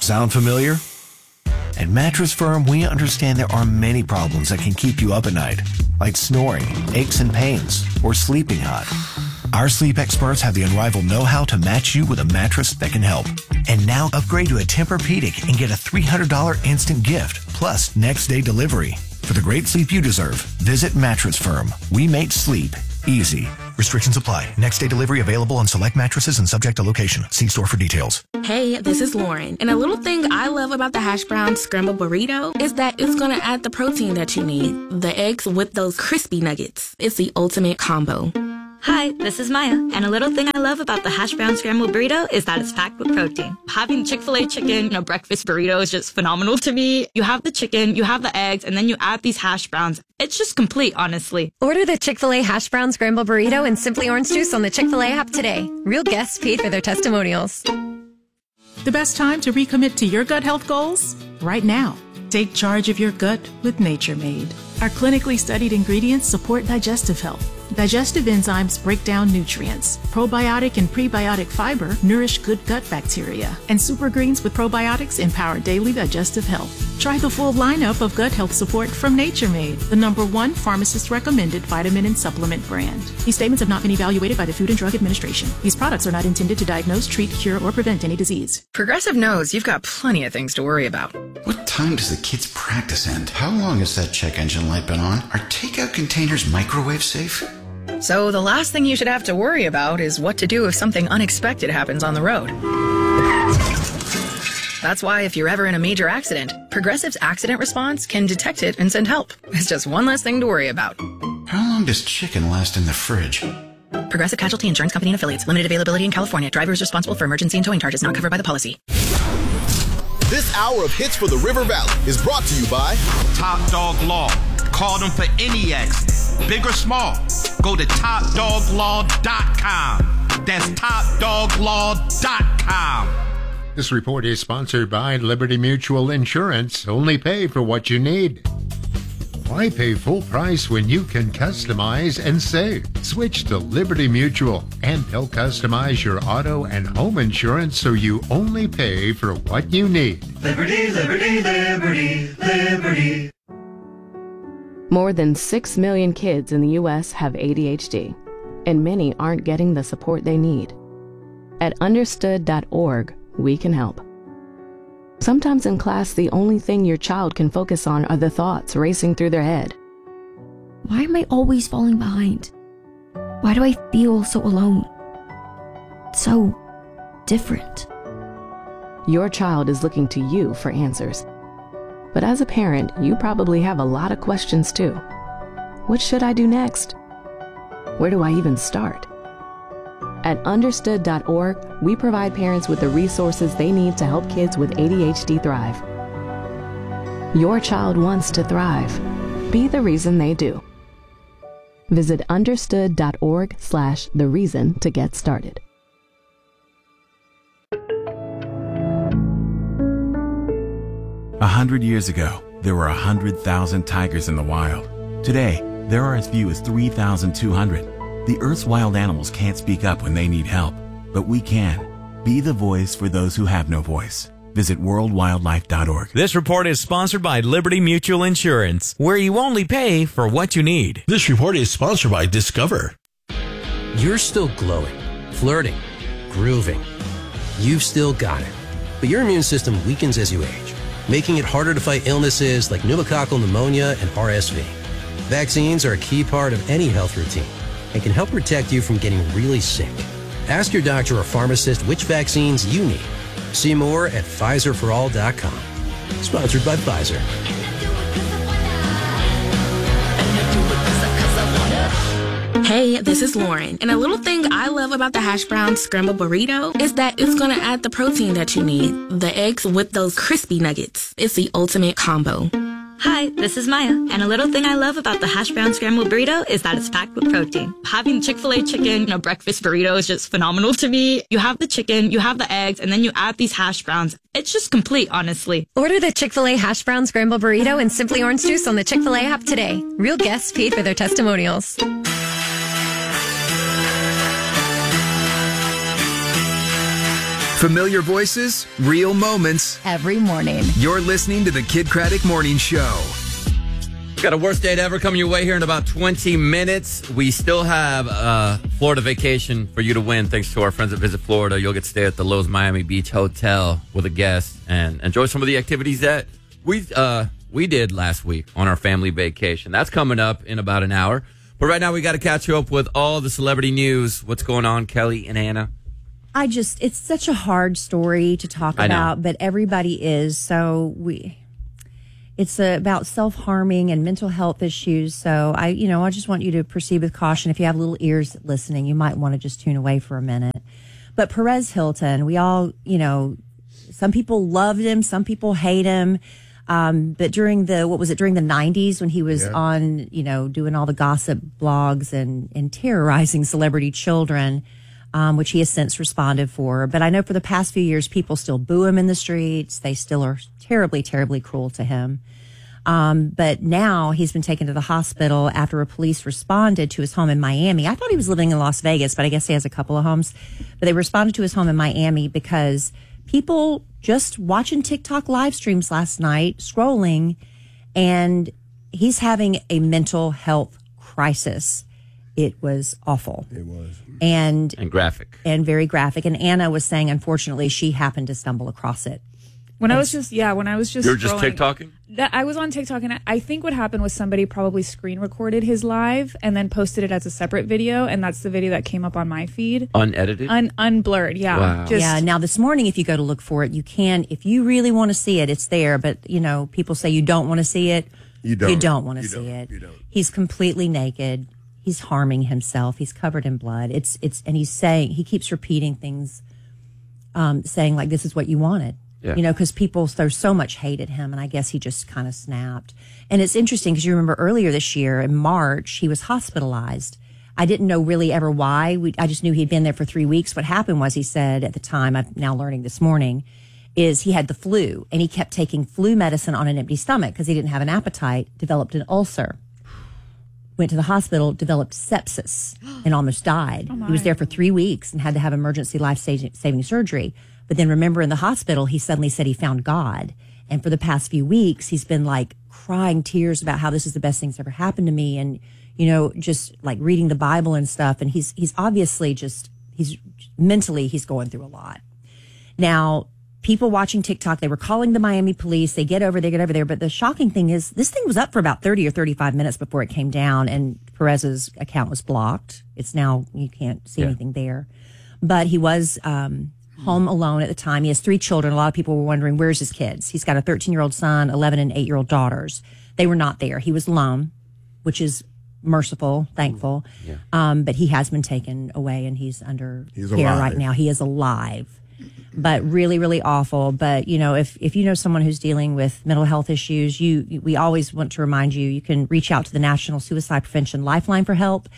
Sound familiar? At Mattress Firm, we understand there are many problems that can keep you up at night, like snoring, aches and pains, or sleeping hot. Our sleep experts have the unrivaled know-how to match you with a mattress that can help. And now upgrade to a Tempur-Pedic and get a $300 instant gift, plus next-day delivery. For the great sleep you deserve, visit Mattress Firm. We make sleep easy. Restrictions apply. Next-day delivery available on select mattresses and subject to location. See store for details. Hey, this is Lauren. And a little thing I love about the hash brown scrambled burrito is that it's going to add the protein that you need. The eggs with those crispy nuggets. It's the ultimate combo. Hi, this is Maya, and a little thing I love about the hash brown scrambled burrito is that it's packed with protein. Having Chick-fil-A chicken in a breakfast burrito is just phenomenal to me. You have the chicken, you have the eggs, and then you add these hash browns. It's just complete, honestly. Order the Chick-fil-A hash brown scrambled burrito and Simply Orange Juice on the Chick-fil-A app today. Real guests paid for their testimonials. The best time to recommit to your gut health goals? Right now. Take charge of your gut with Nature Made. Our clinically studied ingredients support digestive health. Digestive enzymes break down nutrients. Probiotic and prebiotic fiber nourish good gut bacteria. And super greens with probiotics empower daily digestive health. Try the full lineup of gut health support from Nature Made, the #1 pharmacist-recommended vitamin and supplement brand. These statements have not been evaluated by the Food and Drug Administration. These products are not intended to diagnose, treat, cure, or prevent any disease. Progressive knows you've got plenty of things to worry about. What time does the kids' practice end? How long has that check engine light been on? Are takeout containers microwave safe? So the last thing you should have to worry about is what to do if something unexpected happens on the road. That's why if you're ever in a major accident, Progressive's accident response can detect it and send help. It's just one less thing to worry about. How long does chicken last in the fridge? Progressive Casualty Insurance Company and Affiliates. Limited availability in California. Driver is responsible for emergency and towing charges not covered by the policy. This hour of Hits for the River Valley is brought to you by Top Dog Law. Call them for any accident, big or small. Go to TopDogLaw.com. That's TopDogLaw.com. This report is sponsored by Liberty Mutual Insurance. Only pay for what you need. Why pay full price when you can customize and save? Switch to Liberty Mutual, and they'll customize your auto and home insurance so you only pay for what you need. Liberty, liberty, liberty, liberty. More than 6 million kids in the U.S. have ADHD, and many aren't getting the support they need. At understood.org, we can help. Sometimes in class, the only thing your child can focus on are the thoughts racing through their head. Why am I always falling behind? Why do I feel so alone? So different. Your child is looking to you for answers. But as a parent, you probably have a lot of questions too. What should I do next? Where do I even start? At understood.org, we provide parents with the resources they need to help kids with ADHD thrive. Your child wants to thrive. Be the reason they do. Visit understood.org/the reason to get started. A 100 years ago, there were 100,000 tigers in the wild. Today, there are as few as 3,200. The Earth's wild animals can't speak up when they need help, but we can. Be the voice for those who have no voice. Visit worldwildlife.org. This report is sponsored by Liberty Mutual Insurance, where you only pay for what you need. This report is sponsored by Discover. You're still glowing, flirting, grooving. You've still got it. But your immune system weakens as you age, making it harder to fight illnesses like pneumococcal pneumonia and RSV. Vaccines are a key part of any health routine and can help protect you from getting really sick. Ask your doctor or pharmacist which vaccines you need. See more at PfizerForAll.com. Sponsored by Pfizer. Hey, this is Lauren. And a little thing I love about the hash brown scrambled burrito is that it's going to add the protein that you need. The eggs with those crispy nuggets. It's the ultimate combo. Hi, this is Maya, and a little thing I love about the hash brown scrambled burrito is that it's packed with protein. Having Chick-fil-A chicken in a breakfast burrito is just phenomenal to me. You have the chicken, you have the eggs, and then you add these hash browns. It's just complete, honestly. Order the Chick-fil-A hash brown scrambled burrito and Simply Orange Juice on the Chick-fil-A app today. Real guests paid for their testimonials. Familiar voices, real moments. Every morning. You're listening to the Kid Craddock Morning Show. Got a worst date ever coming your way here in about 20 minutes. We still have a Florida vacation for you to win thanks to our friends at Visit Florida. You'll get to stay at the Lowe's Miami Beach Hotel with a guest and enjoy some of the activities that we did last week on our family vacation. That's coming up in about an hour. But right now we got to catch you up with all the celebrity news. What's going on, Kelly and Anna? It's such a hard story to talk about, but everybody is. So it's about self-harming and mental health issues. So I just want you to proceed with caution. If you have little ears listening, you might want to just tune away for a minute. But Perez Hilton, we all, some people loved him, some people hate him. But during the 90s when he was on, doing all the gossip blogs and terrorizing celebrity children, which he has since responded for. But I know for the past few years, people still boo him in the streets. They still are terribly, terribly cruel to him. But now he's been taken to the hospital after a police responded to his home in Miami. I thought he was living in Las Vegas, but I guess he has a couple of homes. But they responded to his home in Miami because people just watching TikTok live streams last night, scrolling, and he's having a mental health crisis. It was awful. It was. And graphic. And very graphic. And Anna was saying, unfortunately, she happened to stumble across it. When I was just You were just TikToking? I was on TikTok, and I think what happened was somebody probably screen recorded his live and then posted it as a separate video, and that's the video that came up on my feed. Unedited? Unblurred, yeah. Wow. Now this morning, if you go to look for it, you can. If you really want to see it, it's there. But, people say you don't want to see it. You don't. You don't want to see it. You don't. He's completely naked. He's harming himself. He's covered in blood. And he's saying, he keeps repeating things, saying like, this is what you wanted. Yeah. Because people throw so much hate at him, and I guess he just kind of snapped. And it's interesting because you remember earlier this year in March, he was hospitalized. I didn't know really ever why. I just knew he'd been there for 3 weeks. What happened was, he said at the time, I'm now learning this morning, is he had the flu, and he kept taking flu medicine on an empty stomach because he didn't have an appetite, developed an ulcer. Went to the hospital, developed sepsis, and almost died. He was there for 3 weeks and had to have emergency life-saving surgery. But then remember, in the hospital, he suddenly said he found God. And for the past few weeks, he's been like crying tears about how this is the best thing that's ever happened to me. And, just like reading the Bible and stuff. And he's obviously he's mentally going through a lot. Now, people watching TikTok, they were calling the Miami police. They get over there. But the shocking thing is, this thing was up for about 30 or 35 minutes before it came down, and Perez's account was blocked. It's now, you can't see anything there. But he was home alone at the time. He has 3 children. A lot of people were wondering, where's his kids? He's got a 13-year-old son, 11 and 8-year-old daughters. They were not there. He was alone, which is merciful, thankful. Yeah. But he has been taken away, and he's under care right now. He is alive. But really, really awful. But, if you know someone who's dealing with mental health issues, we always want to remind you, you can reach out to the National Suicide Prevention Lifeline for help,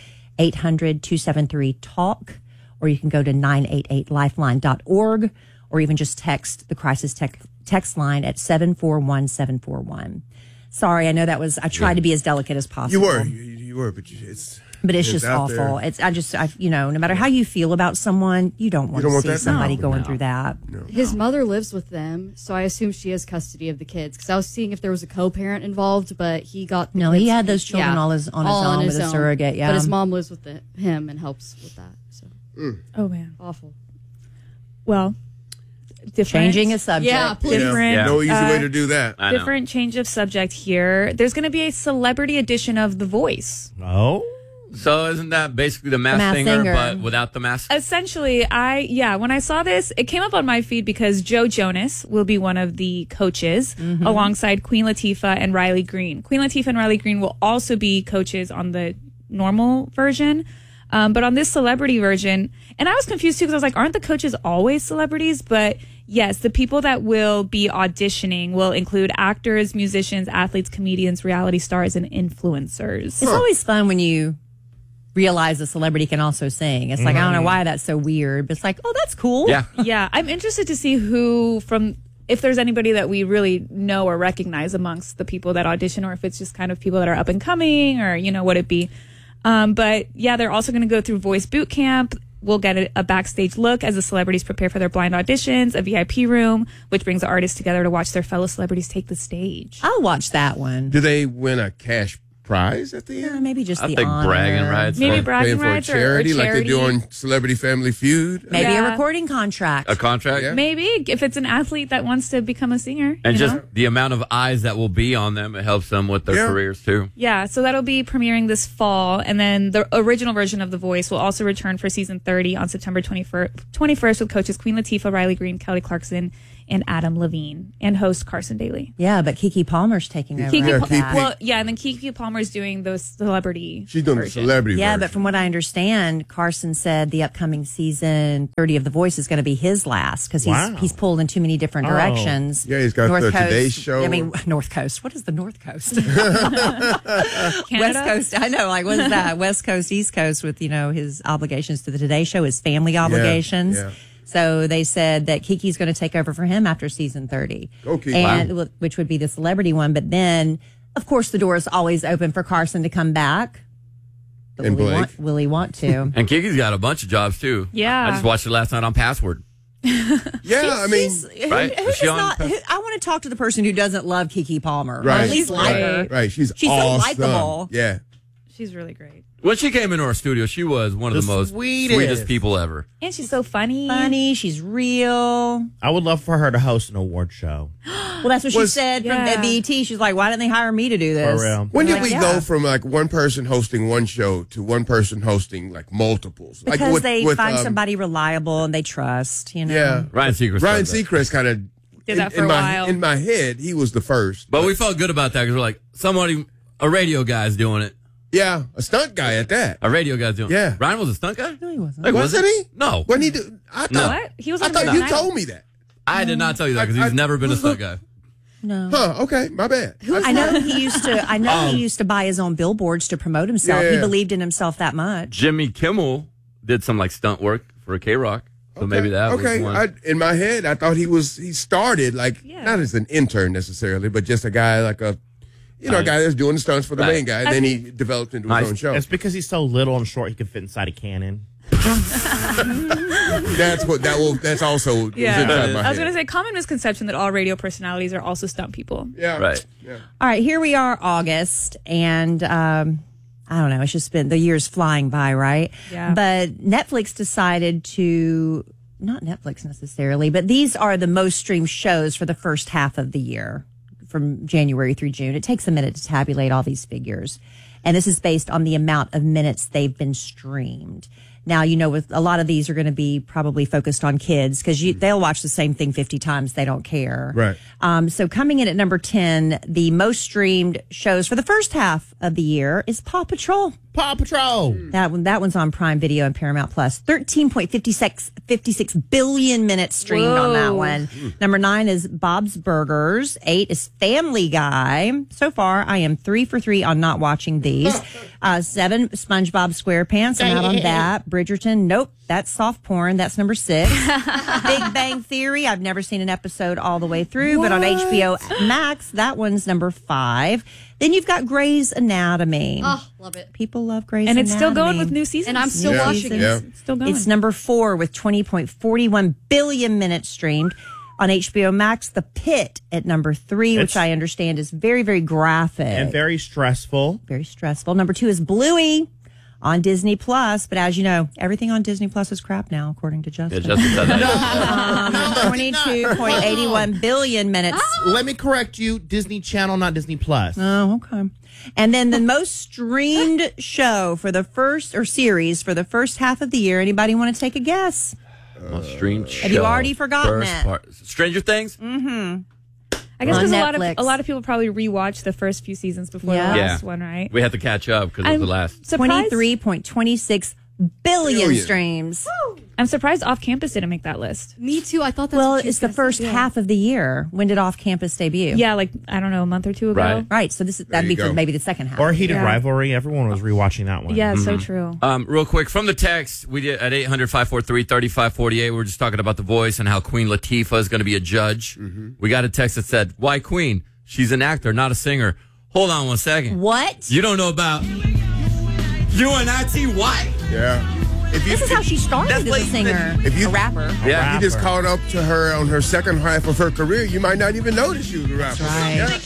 800-273-TALK, or you can go to 988lifeline.org, or even just text the crisis text line at 741-741. Sorry, I know I tried to be as delicate as possible. You were, but it's just awful. There. No matter how you feel about someone, you don't want to see somebody going through that. No. His mother lives with them, so I assume she has custody of the kids. Because I was seeing if there was a co-parent involved, but he got no. He had those children all on his own with a surrogate. Yeah, but his mom lives with him and helps with that. So, oh man, awful. Well. Changing a subject. Yeah, different. No easy way to do that. Different change of subject here. There's going to be a celebrity edition of The Voice. Oh. So isn't that basically the Masked Singer, but without the mask? Essentially, when I saw this, it came up on my feed because Joe Jonas will be one of the coaches alongside Queen Latifah and Riley Green. Queen Latifah and Riley Green will also be coaches on the normal version. But on this celebrity version, and I was confused too because I was like, aren't the coaches always celebrities? But yes, the people that will be auditioning will include actors, musicians, athletes, comedians, reality stars, and influencers. It's always fun when you realize a celebrity can also sing. It's like, I don't know why that's so weird, but it's like, oh, that's cool. Yeah. Yeah. I'm interested to see if there's anybody that we really know or recognize amongst the people that audition, or if it's just kind of people that are up and coming, or, what it be. But yeah, they're also going to go through voice boot camp. we'll get a backstage look as the celebrities prepare for their blind auditions, a VIP room, which brings the artists together to watch their fellow celebrities take the stage. I'll watch that one. Do they win a cash prize at the end? Maybe just I the think honor. bragging rights. Maybe or bragging Paying for a rights charity, or like charity. they do on Celebrity Family Feud. Maybe Yeah. a recording contract. A contract? Yeah. Maybe if it's an athlete that wants to become a singer. And you just know? the amount of eyes that will be on them, it helps them with their Yeah. careers too. Yeah, so that'll be premiering this fall. And then the original version of The Voice will also return for season 30 on September 21st with coaches Queen Latifah, Riley Green, Kelly Clarkson, and Adam Levine, and host Carson Daly. Yeah, but Keke Palmer's taking over. Keke, after that. well, yeah, and then Keke Palmer's doing those celebrity. She's doing version. the celebrity Yeah, version. but from what I understand, Carson said the upcoming season 30 of The Voice is going to be his last because Wow. he's pulled in too many different Oh. directions. Yeah, he's got the Today Show. I mean, North Coast. What is the North Coast? Canada? West Coast. I know. Like, what is that? West Coast, East Coast with, his obligations to the Today Show, his family obligations. yeah. So they said that Kiki's going to take over for him after season 30. Go, Kiki. And which would be the celebrity one. But then, of course, the door is always open for Carson to come back. But And Blake. Will he want to? And Kiki's got a bunch of jobs too. Yeah. I just watched it last night on Password. Yeah, I mean, right? Who Is she does on not, I want to talk to the person who doesn't love Keke Palmer. Or Right. at least like her. Right. She's so awesome. likable. Yeah. She's really great. When she came into our studio, she was one of the most sweetest people ever. And she's so funny. Funny. She's real. I would love for her to host an award show. Well, that's what she said from at BET. She's like, why didn't they hire me to do this? For real. When did Like, we yeah. go from like one person hosting one show to one person hosting like multiples? Because like they find somebody reliable and they trust, Yeah. Ryan Seacrest. Ryan does that. Seacrest kind of Did that for a while. In my head, he was the first. But we felt good about that because we're like, a radio guy's doing it. Yeah, a stunt guy at that. A radio guy's doing it. Yeah. Ryan was a stunt guy? No, he wasn't. Like, Wasn't he? No. When he do? I thought. No. What? He was I on thought American you Idol. told me that. I did not tell you that because he's never been a stunt guy. No. Huh? Okay, my bad. I know he used to. He used to buy his own billboards to promote himself. He Yeah. believed in himself that much. Jimmy Kimmel did some like stunt work for K-Rock. So maybe that was Okay, one. in my head, I thought he started like not as an intern necessarily, but just a guy like a guy that's doing the stunts for the Right. main guy. And then he developed into his own show. It's because he's so little and short, he could fit inside a cannon. That's also was inside my I was head. going to say, common misconception that all radio personalities are also stunt people. Yeah. Right. Yeah. All right, here we are, August, and I don't know. It's just been the year's flying by, right? Yeah. But Netflix decided to not Netflix necessarily, but these are the most streamed shows for the first half of the year, from January through June. It takes a minute to tabulate all these figures, and this is based on the amount of minutes they've been streamed. Now, with a lot of these are going to be probably focused on kids because they'll watch the same thing 50 times. They don't care. Right. So coming in at number 10, the most streamed shows for the first half of the year is Paw Patrol. Paw Patrol. That one's on Prime Video and Paramount Plus. 13.56 billion minutes streamed on that Whoa. one. Number 9 is Bob's Burgers. 8 is Family Guy. So far, I am 3 for 3 on not watching these. 7, SpongeBob SquarePants. I'm out on that. Bridgerton. Nope. That's soft porn. That's number 6. Big Bang Theory. I've never seen an episode all the way through, but on HBO Max, that one's number 5. Then you've got Grey's Anatomy. Oh, love it. People love Grey's And Anatomy. it's still going with new seasons. And I'm still watching it. Yeah. It's still going. It's number 4 with 20.41 billion minutes streamed. On HBO Max, The Pit at number 3, which I understand is very, very graphic. And very stressful. Very stressful. Number 2 is Bluey on Disney Plus. But as you know, everything on Disney Plus is crap now, according to Justin. Yeah, Justin said that. 22.81 billion minutes. Let me correct you. Disney Channel, not Disney Plus. Oh, okay. And then the most streamed show for the series for the first half of the year. Anybody want to take a guess? Streamed Have you show. already forgotten First it? part. Stranger Things? Mm-hmm. I guess On because Netflix. a lot of people probably rewatch the first few seasons before Yeah. the last one, right? We had to catch up because it was I'm the last. surprised- 23.26 billion streams. I'm surprised Off Campus didn't make that list. Me too. I thought that's Well, what you it's the guys first said, yeah. half of the year. When did Off Campus debut? Yeah, like, I don't know, a month or two ago. Right. So that'd you be for go. maybe the second half. Or Heated Yeah. Rivalry. Everyone was rewatching that one. Yeah, so true. Real quick, from the text, we did at 800-543-3548. We were just talking about The Voice and how Queen Latifah is going to be a judge. We got a text that said, why Queen? She's an actor, not a singer. Hold on one second. What? You don't know about UNIT? Why? Yeah. This is how she started as a singer, a rapper. If you just caught up to her on her second half of her career, you might not even notice she was a rapper. Right. Yeah.